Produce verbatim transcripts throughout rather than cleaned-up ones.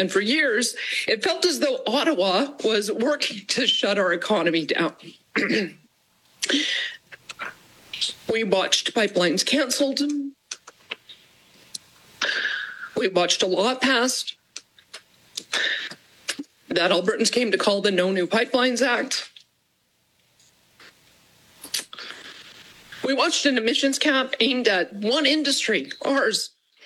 And for years, it felt as though Ottawa was working to shut our economy down. We watched pipelines canceled. We watched a law passed that Albertans came to call the No New Pipelines Act. We watched an emissions cap aimed at one industry, ours,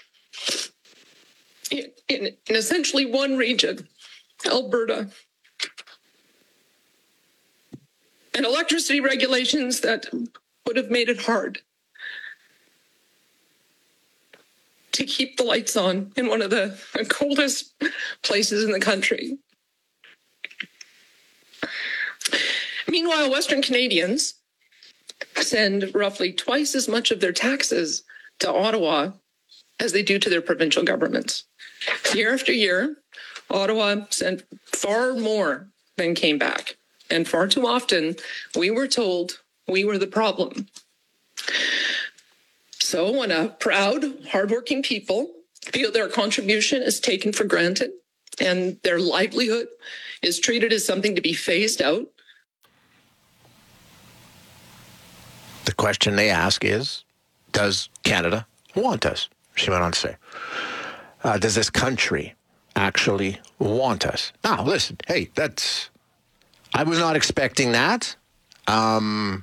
in, in, in essentially one region, Alberta. And electricity regulations that would have made it hard to keep the lights on in one of the coldest places in the country. Meanwhile, Western Canadians send roughly twice as much of their taxes to Ottawa as they do to their provincial governments. Year after year, Ottawa sent far more than came back. And far too often, we were told we were the problem. So when a proud, hardworking people feel their contribution is taken for granted and their livelihood is treated as something to be phased out, the question they ask is, does Canada want us? She went on to say, uh, does this country actually want us? Now, listen, hey, that's, I was not expecting that. Um,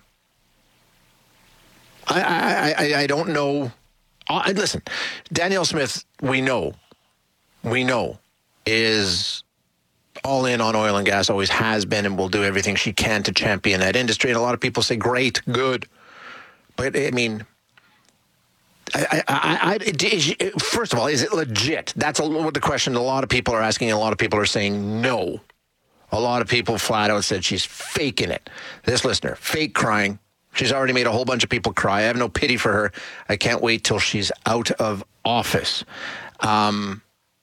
I, I, I, I don't know. I, listen, Danielle Smith, we know, we know, is all in on oil and gas, always has been, and will do everything she can to champion that industry. And a lot of people say, great, good. But, I mean, I, I, I, is, first of all, is it legit? That's a, what the question a lot of people are asking, and a lot of people are saying no. A lot of people flat out said she's faking it. This listener, fake crying. She's already made a whole bunch of people cry. I have no pity for her. I can't wait till she's out of office. Um,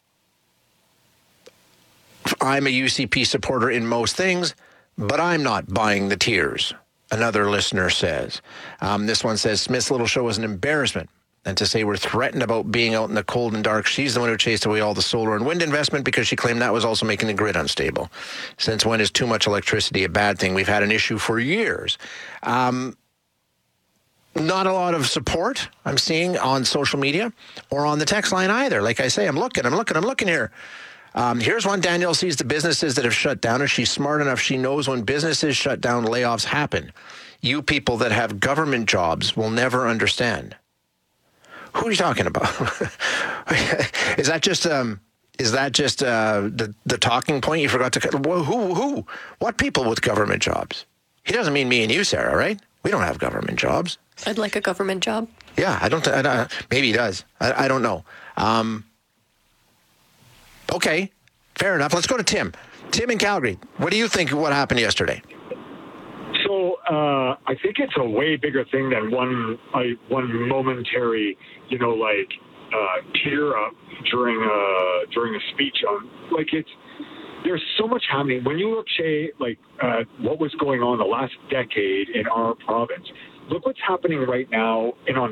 I'm a U C P supporter in most things, but I'm not buying the tears, another listener says. Um, this one says, Smith's little show was an embarrassment. And to say we're threatened about being out in the cold and dark, she's the one who chased away all the solar and wind investment because she claimed that was also making the grid unstable. Since when is too much electricity a bad thing? We've had an issue for years. Um, not a lot of support I'm seeing on social media or on the text line either. Like I say, I'm looking, I'm looking, I'm looking here. Um, here's one. Danielle sees the businesses that have shut down, and she's smart enough. She knows when businesses shut down, layoffs happen. You people that have government jobs will never understand. Who are you talking about? Is that just um, is that just uh, the the talking point you forgot to? Who who what people with government jobs? He doesn't mean me and you, Sarah, right? We don't have government jobs. I'd like a government job. Yeah, I don't. I don't maybe he does. I, I don't know. Um, okay, fair enough. Let's go to Tim. Tim in Calgary. What do you think of what happened yesterday? So uh, I think it's a way bigger thing than one uh, one momentary, you know, like uh, tear up during a during a speech. On like it's there's so much happening. When you look, Shay, like uh, what was going on the last decade in our province. Look what's happening right now in Ontario.